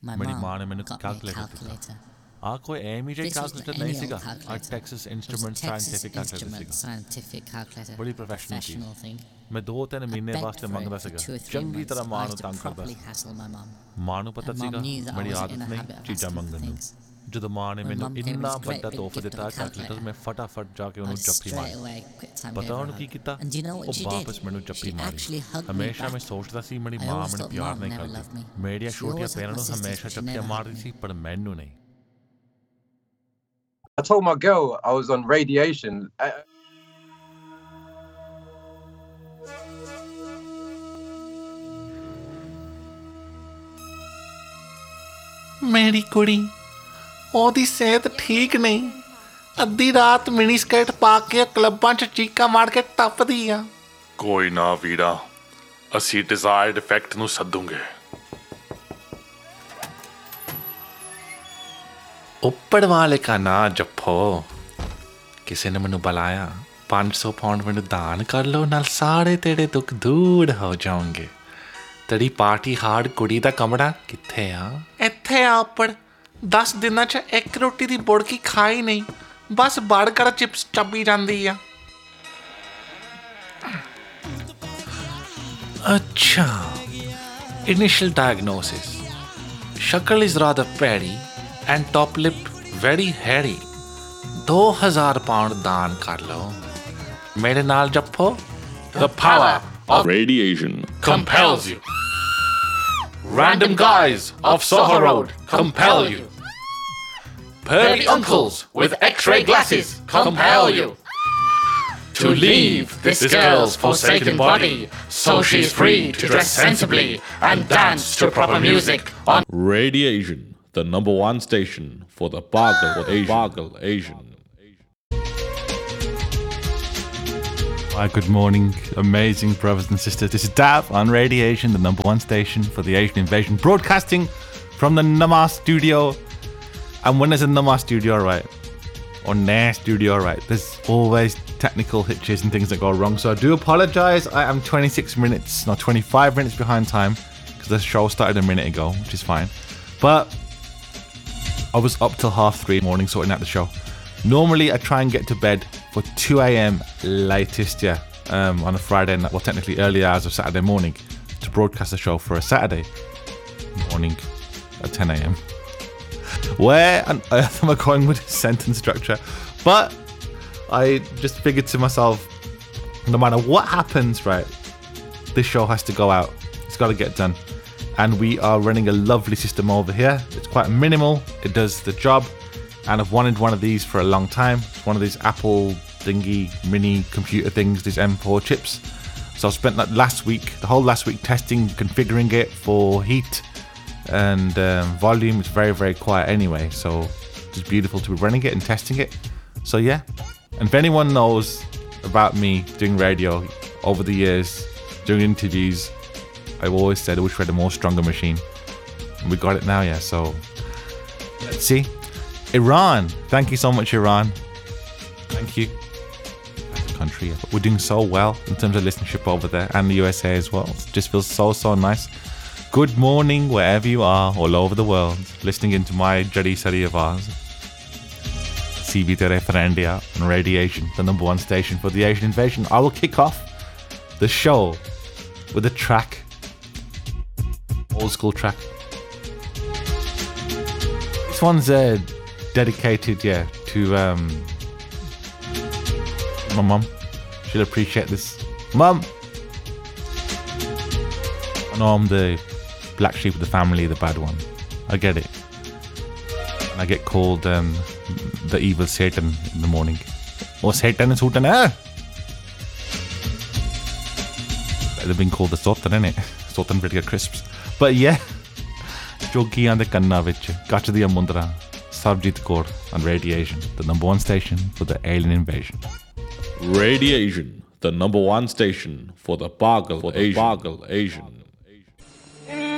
ਮੇਰੀ ਮਾਂ ਨੇ ਮੈਨੂੰ ਕੈਲਕੂਲੇਟਰ ਦਿੱਤਾ ਆ ਕੋਈ ਐਵੇਂ ਜਿਹਾ ਕੈਲਕੂਲੇਟਰ ਨਹੀਂ ਸੀਗਾ ਆ ਟੈਕਸਸ ਇੰਸਟਰੂਮੈਂਟ ਸਾਇੰਟੀਫਿਕ ਕੈਲਕੂਲੇਟਰ ਬੜੀ ਪ੍ਰੋਫੈਸ਼ਨਲ ਸੀ ਮੈਂ 2-3 ਮਹੀਨੇ ਵਾਸਤੇ ਮੰਗਦਾ ਸੀਗਾ ਚੰਗੀ ਤਰ੍ਹਾਂ ਮਾਂ ਨੂੰ ਤੰਗ ਕਰਦਾ ਸੀ ਮਾਂ ਨੂੰ ਪਤਾ ਸੀਗਾ ਮੇਰੀ ਆਦਤ ਨਹੀਂ ਚੀਜ਼ਾਂ ਮੰਗਣ ਨੂੰ ਜਦੋਂ ਮਾਂ ਨੇ ਮੈਨੂੰ ਇੰਨਾ ਵੱਡਾ ਤੋਹਫਾ ਦਿੱਤਾ ਕੈਲਕੂਲੇਟਰ ਮੈਂ ਫਟਾਫਟ ਜਾ ਕੇ ਉਹਨੂੰ ਜੱਫੀ ਮਾਰੀ ਪਤਾ ਉਹਨੂੰ ਕੀ ਕੀਤਾ ਉਹ ਵਾਪਸ ਮੈਨੂੰ ਜੱਫੀ ਮਾਰੀ ਹਮੇਸ਼ਾ ਮੈਂ ਸੋਚਦਾ ਸੀ ਮੇਰੀ ਮਾਂ ਮੈਨੂੰ ਪਿਆਰ ਨਹੀਂ ਕਰਦੀ ਮੇਰੀਆਂ ਛੋਟੀਆਂ ਭੈਣਾਂ ਨੂੰ ਹਮੇਸ਼ਾ ਜੱਫੀਆਂ ਮਾਰਦੀ ਸੀ ਪਰ ਮੈਨੂੰ ਨਹੀਂ I told my girl I was on radiation. ਮੇਰੀ ਕੁੜੀ ਉਹਦੀ ਸਿਹਤ ਠੀਕ ਨਹੀਂ ਅੱਧੀ ਰਾਤ ਮਿਨੀ ਸਕਰਟ ਪਾ ਕੇ ਕਲੱਬਾਂ 'ਚ ਚੀਕਾਂ ਮਾਰ ਕੇ ਟੱਪਦੀ ਆ ਕੋਈ ਨਾ ਵੀਰਾ ਅਸੀਂ ਡਿਜ਼ਾਇਰਡ ਇਫੈਕਟ ਨੂੰ ਸੱਦੂਗੇ ਉੱਪਰ ਵਾਲੇ ਕਾ ਨਾਂ ਜੱਫੋ ਕਿਸੇ ਨੇ ਮੈਨੂੰ ਬੁਲਾਇਆ 500 ਪਾਉਂਡ ਮੈਨੂੰ ਦਾਨ ਕਰ ਲਓ ਨਾਲ ਸਾਰੇ ਤੇਰੇ ਦੁੱਖ ਦੂਰ ਹੋ ਜਾਣਗੇ ਤੇਰੀ ਪਾਰਟੀ ਹਾਰਡ ਕੁੜੀ ਦਾ ਕਮਰਾ ਕਿੱਥੇ ਆ ਇੱਥੇ ਆ ਉੱਪਰ 10 ਦਿਨਾਂ 'ਚ ਇੱਕ ਰੋਟੀ ਦੀ ਬੁੜਕੀ ਖਾਈ ਨਹੀਂ ਬਸ ਬਰਗਰ ਚਿਪਸ ਚੱਬੀ ਜਾਂਦੀ ਆ ਅੱਛਾ ਇਨੀਸ਼ੀਅਲ ਡਾਇਗਨੋਸਿਸ ਸ਼ਕਲ ਇਜ਼ ਰਾਦਰ ਪੈਰੀ and top lip very hairy 2000 pound ਦਾਨ ਕਰ ਲਓ ਮੇਰੇ ਨਾਲ ਜੱਫੋ The power of radiation compels you. Random guys of Soho Road compel you. Pearly uncles with X-ray glasses compel you. To leave this girl's forsaken body so she's free to dress sensibly and dance to proper music on Radiation, the #1 station for the Bagel Asian. Hi, good morning, amazing brothers and sisters. This is Dav on Radiation, the #1 station for the Asian invasion, broadcasting from the Nama studio. And when there's a Nama studio, right, or Nair studio, right, there's always technical hitches and things that go wrong. So I do apologize. I am 26 minutes, not 25 minutes behind time because the show started a minute ago, which is fine. But I was up till 3:30 in the morning sorting out the show. Normally I try and get to bed for 2 a.m. latest, on a Friday night, well technically early hours of Saturday morning to broadcast the show for a Saturday morning at 10 a.m. Where on earth am I going with this sentence structure? But I just figured to myself, no matter what happens, right, this show has to go out. It's got to get done. And we are running a lovely system over here. It's quite minimal. It does the job. And I've wanted one of these for a long time. It's one of these Apple thingy mini computer things, these M4 chips. So I've spent the whole last week testing, configuring it for heat and volume. It's very, very quiet anyway. So it's beautiful to be running it and testing it. So yeah. And if anyone knows about me doing radio over the years, doing interviews, I've always said I wish we had a more stronger machine. And we got it now, yeah. So let's see. Iran. Thank you so much, Iran. Thank you. As a country, we're doing so well in terms of listenership over there and the USA as well. It just feels so nice. Good morning wherever you are all over the world, listening into my Jadi Sari Avaz. CB Tere Farandia on Radiation, the #1 station for the Asian invasion. I will kick off the show with a track, old school track. This one's dedicated, to my mum. She'll appreciate this. Mum! I know I'm the black sheep of the family, the bad one. I get it. And I get called the evil Satan in the morning. Oh, Satan is Satan, eh? They've been called the Sultan, innit? Sultan Video Crisps. But yeah, Jogiyan de Kanna vich, Gach diya Mundra. Sabjit Kaur on Radiation, the #1 station for the alien invasion. Radiation, the #1 station for the Bagel Asian.